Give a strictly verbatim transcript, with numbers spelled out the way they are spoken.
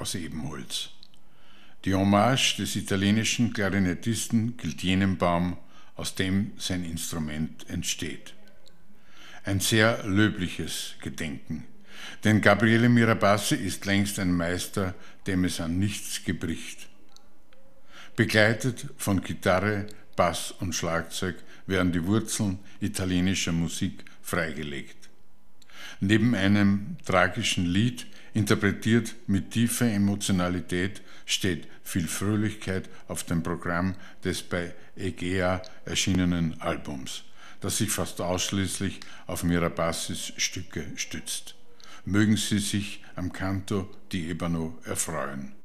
aus Ebenholz. Die Hommage des italienischen Klarinettisten gilt jenem Baum, aus dem sein Instrument entsteht. Ein sehr löbliches Gedenken, denn Gabriele Mirabassi ist längst ein Meister, dem es an nichts gebricht. Begleitet von Gitarre, Bass und Schlagzeug werden die Wurzeln italienischer Musik freigelegt. Neben einem tragischen Lied, interpretiert mit tiefer Emotionalität, steht viel Fröhlichkeit auf dem Programm des bei Egea erschienenen Albums, das sich fast ausschließlich auf Mirabassis Stücke stützt. Mögen Sie sich am Canto di Ébano erfreuen.